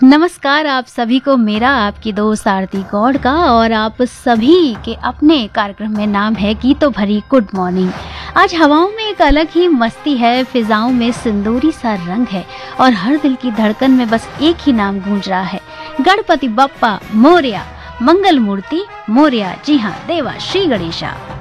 नमस्कार आप सभी को मेरा आपकी दोस्त आरती गौड़ का और आप सभी के अपने कार्यक्रम में नाम है गीतों भरी गुड मॉर्निंग। आज हवाओं में एक अलग ही मस्ती है, फिजाओं में सिंदूरी सा रंग है और हर दिल की धड़कन में बस एक ही नाम गूंज रहा है, गणपति बप्पा मोरया, मंगल मूर्ति मोरया। जी हाँ, देवा श्री गणेशा।